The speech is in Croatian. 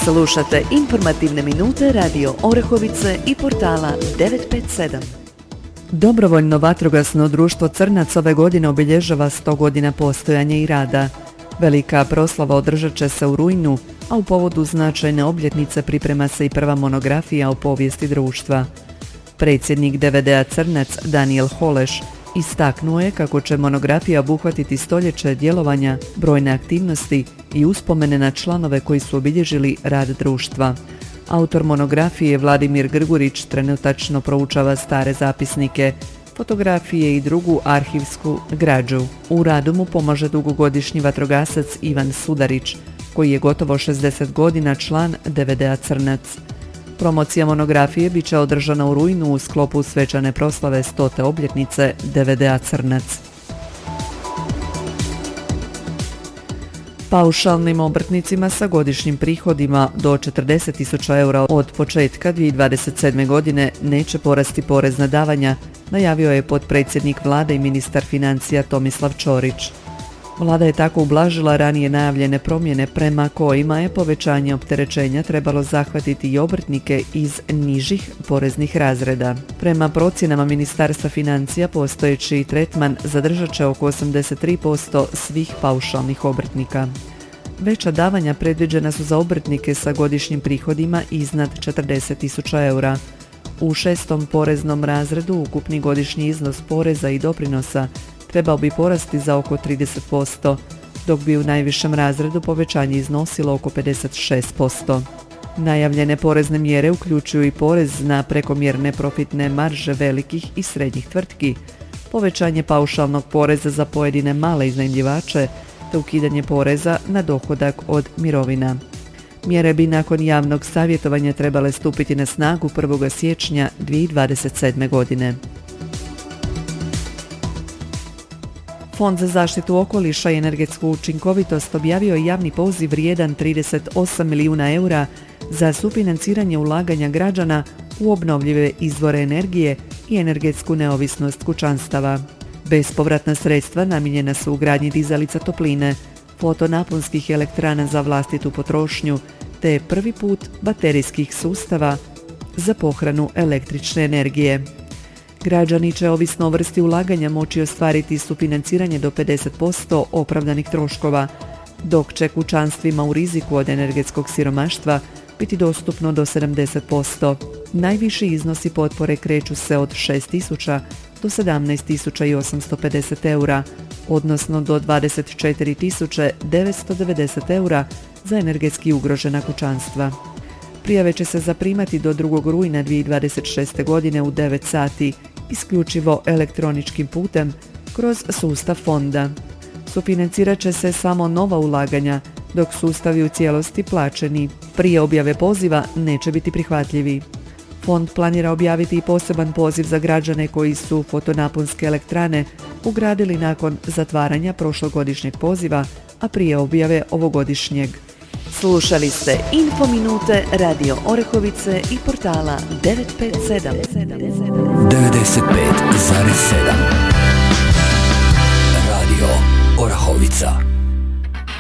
Slušate informativne minute Radio Orehovice i portala 957. Dobrovoljno vatrogasno društvo Crnac ove godine obilježava 100 godina postojanja i rada. Velika proslava održat će se u rujnu, a u povodu značajne obljetnice priprema se i prva monografija o povijesti društva. Predsjednik DVD-a Crnac Danijel Holeš istaknuo je kako će monografija obuhvatiti stoljeće djelovanja, brojne aktivnosti i uspomene na članove koji su obilježili rad društva. Autor monografije Vladimir Grgurić trenutačno proučava stare zapisnike, fotografije i drugu arhivsku građu. U radu mu pomaže dugogodišnji vatrogasac Ivan Sudarić, koji je gotovo 60 godina član DVD-a Crnac. Promocija monografije bit će održana u rujnu u sklopu svečane proslave 100. obljetnice DVD-a Crnac. Paušalnim obrtnicima sa godišnjim prihodima do 40.000 eura od početka 2027. godine neće porasti porezna davanja, najavio je potpredsjednik Vlade i ministar financija Tomislav Ćorić. Vlada je tako ublažila ranije najavljene promjene prema kojima je povećanje opterećenja trebalo zahvatiti i obrtnike iz nižih poreznih razreda. Prema procjenama Ministarstva financija postojeći tretman zadržat će oko 83% svih paušalnih obrtnika. Veća davanja predviđena su za obrtnike sa godišnjim prihodima iznad 40.000 eura. U 6. poreznom razredu ukupni godišnji iznos poreza i doprinosa trebao bi porasti za oko 30%, dok bi u najvišem razredu povećanje iznosilo oko 56%. Najavljene porezne mjere uključuju i porez na prekomjerne profitne marže velikih i srednjih tvrtki, povećanje paušalnog poreza za pojedine male iznajmljivače te ukidanje poreza na dohodak od mirovina. Mjere bi nakon javnog savjetovanja trebale stupiti na snagu 1. siječnja 2027. godine. Fond za zaštitu okoliša i energetsku učinkovitost objavio je javni poziv vrijedan 38 milijuna eura za sufinanciranje ulaganja građana u obnovljive izvore energije i energetsku neovisnost kućanstava. Bespovratna sredstva namijenjena su ugradnji dizalica topline, fotonaponskih elektrana za vlastitu potrošnju te prvi put baterijskih sustava za pohranu električne energije. Građani će ovisno o vrsti ulaganja moći ostvariti sufinanciranje do 50% opravdanih troškova, dok će kućanstvima u riziku od energetskog siromaštva biti dostupno do 70%. Najviši iznosi potpore kreću se od 6.000 do 17.850 eura, odnosno do 24.990 eura za energetski ugrožena kućanstva. Prijave će se zaprimati do 2. rujna 2026. godine u 9 sati, isključivo elektroničkim putem kroz sustav fonda. Sufinancirat će se samo nova ulaganja, dok sustavi u cijelosti plaćeni prije objave poziva neće biti prihvatljivi. Fond planira objaviti i poseban poziv za građane koji su fotonaponske elektrane ugradili nakon zatvaranja prošlogodišnjeg poziva, a prije objave ovogodišnjeg. Slušali ste Infominute Radio Orehovice i portala 957. 95,7 Radio Orahovica.